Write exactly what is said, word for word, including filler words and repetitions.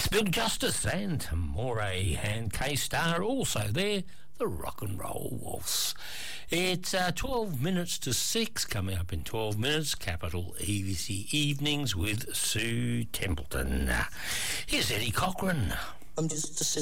Bill Justice and Moray and K-Star also there, the Rock and Roll Waltz. It's uh, twelve minutes to six, coming up in twelve minutes, Capital Easy Evenings with Sue Templeton. Here's Eddie Cochran. I'm just a